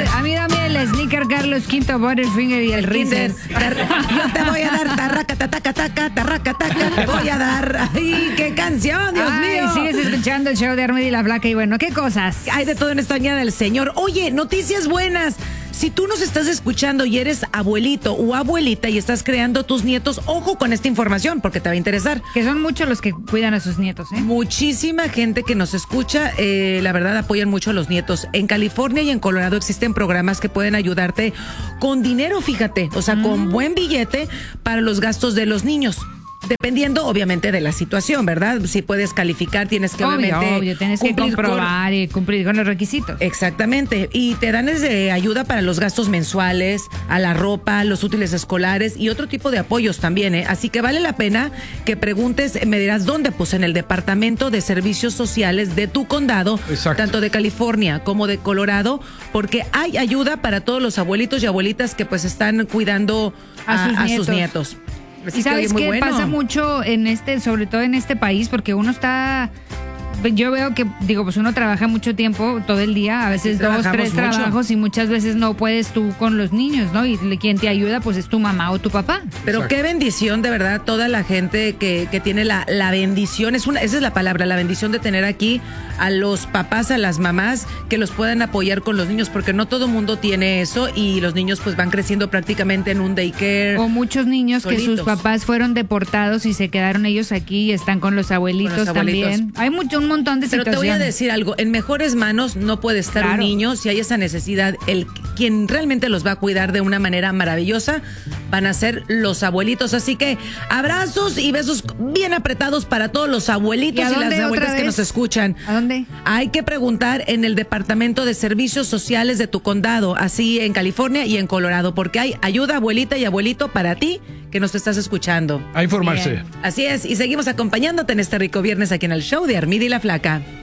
A mí dame el Snicker Carlos V, Butterfinger y el Reese's. Yo te voy a dar tarraca, taca, te voy a dar. ¡Ay, qué canción, Dios mío! Sigues escuchando el show de Armida y la Flaca y bueno, ¿qué cosas? Hay de todo en esta mañana del Señor. Oye, noticias buenas. Si tú nos estás escuchando y eres abuelito o abuelita y estás creando tus nietos, ojo con esta información porque te va a interesar. Que son muchos los que cuidan a sus nietos, ¿eh? Muchísima gente que nos escucha, la verdad apoyan mucho a los nietos. En California y en Colorado existen programas que pueden ayudarte con dinero, fíjate, o sea, con buen billete para los gastos de los niños. Dependiendo, obviamente, de la situación, ¿verdad? Si puedes calificar, tienes que, obvio, tienes que comprobar y cumplir con los requisitos. Exactamente. Y te dan ayuda para los gastos mensuales, a la ropa, los útiles escolares y otro tipo de apoyos también, ¿eh? Así que vale la pena que preguntes, me dirás, ¿dónde? Pues en el Departamento de Servicios Sociales de tu condado, tanto de California como de Colorado, porque hay ayuda para todos los abuelitos y abuelitas que pues están cuidando a sus nietos. Y sabes qué pasa mucho sobre todo en este país, porque uno está, yo veo que, pues uno trabaja mucho tiempo, todo el día, a veces 2, 3 trabajos y muchas veces no puedes tú con los niños, ¿no? Y quien te ayuda pues es tu mamá o tu papá. Pero qué bendición, de verdad, toda la gente que tiene la bendición, esa es la palabra, la bendición de tener aquí a los papás, a las mamás que los puedan apoyar con los niños, porque no todo mundo tiene eso y los niños pues van creciendo prácticamente en un daycare. O muchos niños solitos, que sus papás fueron deportados y se quedan ellos aquí y están con los abuelitos, también. Hay un montón de situaciones. Pero te voy a decir algo, en mejores manos no puede estar un niño. Si hay esa necesidad, quien realmente los va a cuidar de una manera maravillosa van a ser los abuelitos. Así que abrazos y besos bien apretados para todos los abuelitos y las abuelitas que nos escuchan. ¿A dónde? Hay que preguntar en el Departamento de Servicios Sociales de tu condado, así en California y en Colorado, porque hay ayuda, abuelita y abuelito, para ti que nos estás escuchando. A informarse. Bien. Así es, y seguimos acompañándote en este rico viernes aquí en el show de Armida y la Flaca.